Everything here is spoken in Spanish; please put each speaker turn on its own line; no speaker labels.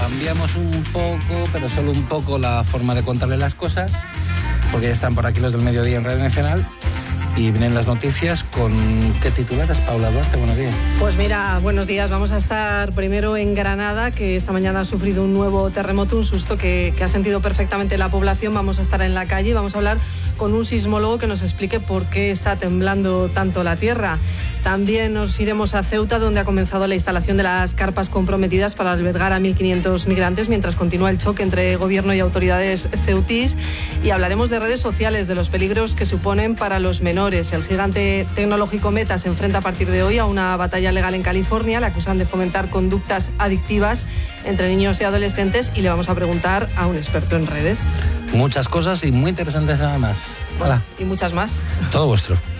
cambiamos un poco, pero solo un poco, la forma de contarle las cosas, porque ya están por aquí los del mediodía en Radio Nacional. Y vienen las noticias con... ¿Qué titulares, Paula Duarte? Buenos días.
Pues mira, buenos días. Vamos a estar primero en Granada, que esta mañana ha sufrido un nuevo terremoto, un susto que ha sentido perfectamente la población. Vamos a estar en la calle y vamos a hablar con un sismólogo que nos explique por qué está temblando tanto la tierra. También nos iremos a Ceuta, donde ha comenzado la instalación de las carpas comprometidas para albergar a 1.500 migrantes, mientras continúa el choque entre gobierno y autoridades ceutís. Y hablaremos de redes sociales, de los peligros que suponen para los menores. El gigante tecnológico Meta se enfrenta a partir de hoy a una batalla legal en California. Le acusan de fomentar conductas adictivas entre niños y adolescentes, y le vamos a preguntar a un experto en redes.
Muchas cosas y muy interesantes además.
Hola. Y muchas más.
Todo vuestro.